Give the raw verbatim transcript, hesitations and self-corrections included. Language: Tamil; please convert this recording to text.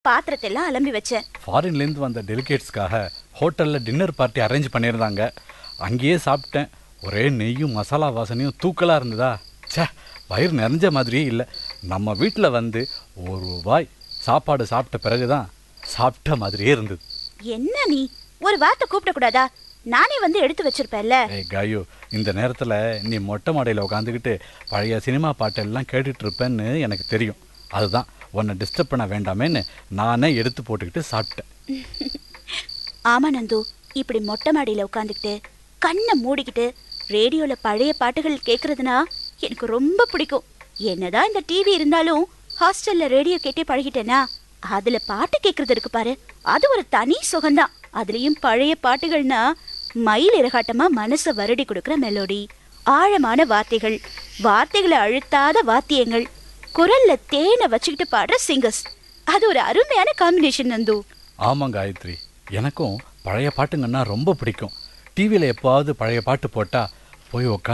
பாத்திரத்தை எல்லாம் அலம்பி வச்சேன். ஃபாரின்லேருந்து வந்த டெலிகேட்ஸ்க்காக ஹோட்டலில் டின்னர் பார்ட்டி அரேஞ்ச் பண்ணியிருந்தாங்க. அங்கேயே சாப்பிட்டேன். ஒரே நெய்யும் மசாலா வாசனையும் தூக்கலாக இருந்ததா. சே, வயிறு நிறைஞ்ச மாதிரியே இல்லை. நம்ம வீட்டில் வந்து ஒரு வாய் சாப்பாடு சாப்பிட்ட பிறகுதான் சாப்பிட்ட மாதிரியே இருந்தது. என்ன நீ ஒரு வார்த்தை கூப்பிடக்கூடாதா? நானே வந்து எடுத்து வச்சிருப்பேன்ல. ஏய் காயு, இந்த நேரத்தில் நீ மொட்டை மாடையில் உட்காந்துக்கிட்டு பழைய சினிமா பாட்டெல்லாம் கேட்டுட்டு இருப்பேன்னு எனக்கு தெரியும். அதுதான் உன்னை டிஸ்டர்ப் பண்ண வேண்டாமேன்னு நானே எடுத்து போட்டுக்கிட்டு சாப்பிட்டேன். ஆமா நந்து, இப்படி மொட்டை மாடியில் உட்காந்துக்கிட்டு கண்ணை மூடிக்கிட்டு ரேடியோவில் பழைய பாட்டுகள் கேட்கறதுனா எனக்கு ரொம்ப பிடிக்கும். என்னதான் இந்த டிவி இருந்தாலும் ஹாஸ்டல்ல ரேடியோ கேட்டே பழகிட்டேனா, அதுல பாட்டு கேட்கறது இருக்கு பாரு, அது ஒரு தனி சுகம்தான். அதுலயும் பழைய பாட்டுகள்னா மயில் இறகாட்டமா மனசை வருடி கொடுக்குற மெலோடி, ஆழமான வார்த்தைகள், வார்த்தைகளை அழுத்தாத வாத்தியங்கள், குரல்ல தேனை வச்சுக்கிட்டு பாடுற சிங்கர்ஸ், அது ஒரு அருமையான காம்பினேஷன் நந்து. ஆமாம் காயத்ரி, எனக்கும் பழைய பாட்டுங்கன்னா ரொம்ப பிடிக்கும். டிவியில் எப்போவாவது பழைய பாட்டு போட்டால் போய் உட்காந்து